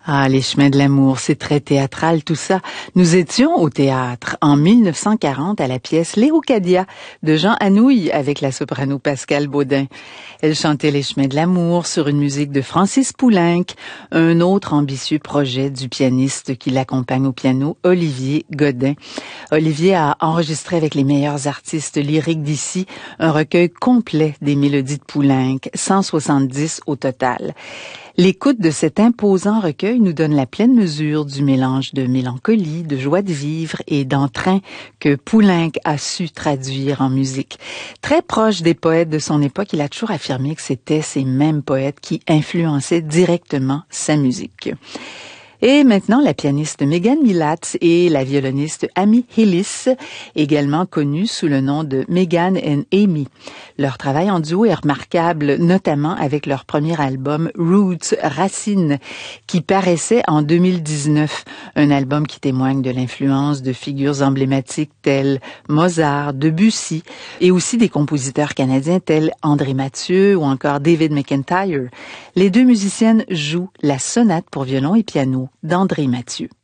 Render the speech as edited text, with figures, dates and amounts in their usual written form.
Ah, les chemins de l'amour, c'est très théâtral tout ça. Nous étions au théâtre en 1940 à la pièce Léocadia de Jean Anouilh avec la soprano Pascale Baudin. Elle chantait les chemins de l'amour sur une musique de Francis Poulenc, un autre ambitieux projet du pianiste qui l'accompagne au piano, Olivier Godin. Olivier a enregistré avec les meilleurs artistes lyriques d'ici un recueil complet des mélodies de Poulenc, 170 au total. L'écoute de cet imposant recueil nous donne la pleine mesure du mélange de mélancolie, de joie de vivre et d'entrain que Poulenc a su traduire en musique. Très proche des poètes de son époque, il a toujours affirmé que c'était ces mêmes poètes qui influençaient directement sa musique. Et maintenant, la pianiste Megan Milatz et la violoniste Amy Hillis, également connue sous le nom de Megan and Amy. Leur travail en duo est remarquable, notamment avec leur premier album Roots, Racines, qui paraissait en 2019. Un album qui témoigne de l'influence de figures emblématiques telles Mozart, Debussy, et aussi des compositeurs canadiens tels André Mathieu ou encore David McIntyre. Les deux musiciennes jouent la sonate pour violon et piano d'André Mathieu.